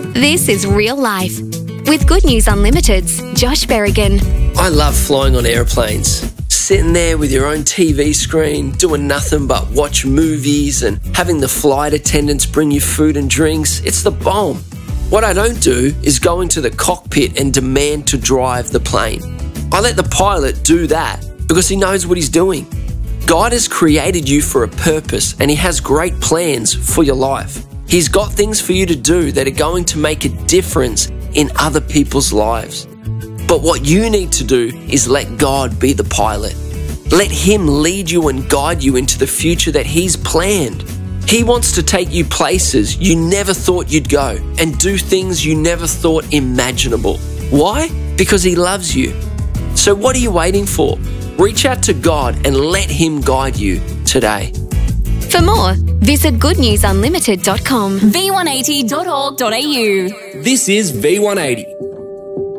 This is real life. With Good News Unlimited's Josh Berrigan. I love flying on airplanes. Sitting there with your own TV screen, doing nothing but watch movies and having the flight attendants bring you food and drinks. It's the bomb. What I don't do is go into the cockpit and demand to drive the plane. I let the pilot do that because he knows what he's doing. God has created you for a purpose and He has great plans for your life. He's got things for you to do that are going to make a difference in other people's lives. But what you need to do is let God be the pilot. Let Him lead you and guide you into the future that He's planned. He wants to take you places you never thought you'd go and do things you never thought imaginable. Why? Because He loves you. So what are you waiting for? Reach out to God and let Him guide you today. For more, visit goodnewsunlimited.com. v180.org.au. This is V180.